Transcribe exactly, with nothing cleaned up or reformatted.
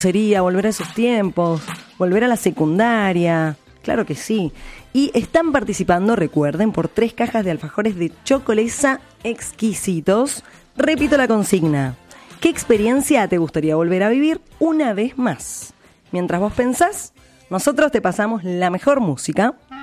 Sería volver a esos tiempos, volver a la secundaria, claro que sí. Y están participando, recuerden, por tres cajas de alfajores de chocolesa exquisitos. Repito la consigna. ¿Qué experiencia te gustaría volver a vivir una vez más? Mientras vos pensás, nosotros te pasamos la mejor música.